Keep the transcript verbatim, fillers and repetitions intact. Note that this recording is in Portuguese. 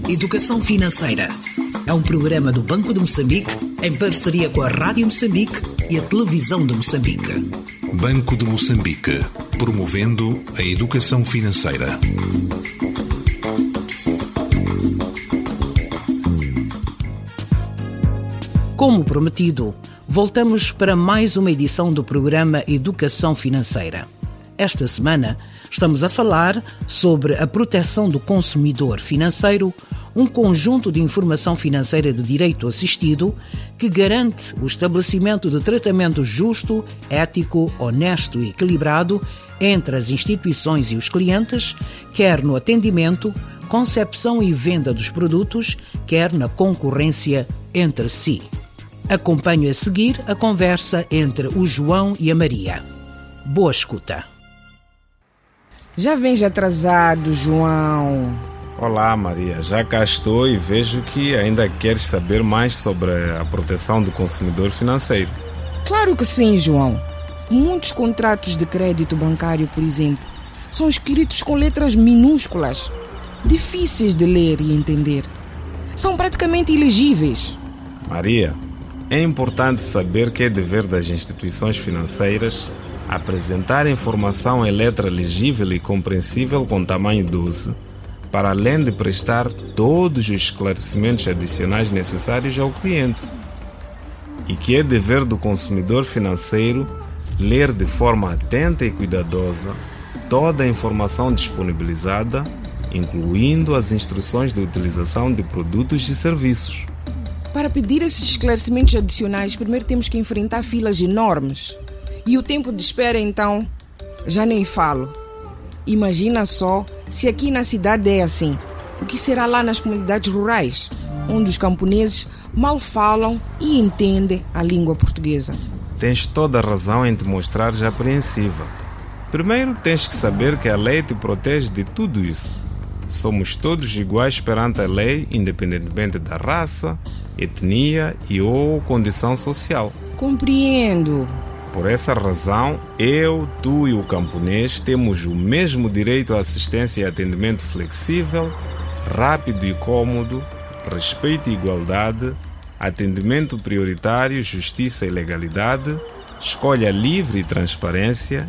Educação Financeira. É um programa do Banco de Moçambique em parceria com a Rádio Moçambique e a Televisão de Moçambique. Banco de Moçambique, promovendo a educação financeira. Como prometido, voltamos para mais uma edição do programa Educação Financeira. Esta semana estamos a falar sobre a proteção do consumidor financeiro, um conjunto de informação financeira de direito assistido que garante o estabelecimento de tratamento justo, ético, honesto e equilibrado entre as instituições e os clientes, quer no atendimento, concepção e venda dos produtos, quer na concorrência entre si. Acompanho a seguir a conversa entre o João e a Maria. Boa escuta. Já vens atrasado, João. Olá, Maria. Já cá estou e vejo que ainda queres saber mais sobre a proteção do consumidor financeiro. Claro que sim, João. Muitos contratos de crédito bancário, por exemplo, são escritos com letras minúsculas, difíceis de ler e entender. São praticamente ilegíveis. Maria, é importante saber que é dever das instituições financeiras apresentar informação em letra legível e compreensível com tamanho doze, para além de prestar todos os esclarecimentos adicionais necessários ao cliente. E que é dever do consumidor financeiro ler de forma atenta e cuidadosa toda a informação disponibilizada, incluindo as instruções de utilização de produtos e serviços. Para pedir esses esclarecimentos adicionais, primeiro temos que enfrentar filas enormes. E o tempo de espera, então, já nem falo. Imagina só se aqui na cidade é assim. O que será lá nas comunidades rurais, onde os camponeses mal falam e entendem a língua portuguesa? Tens toda a razão em te mostrares apreensiva. Primeiro tens que saber que a lei te protege de tudo isso. Somos todos iguais perante a lei, independentemente da raça, etnia e ou condição social. Compreendo. Por essa razão, eu, tu e o camponês temos o mesmo direito à assistência e atendimento flexível, rápido e cômodo, respeito e igualdade, atendimento prioritário, justiça e legalidade, escolha livre e transparência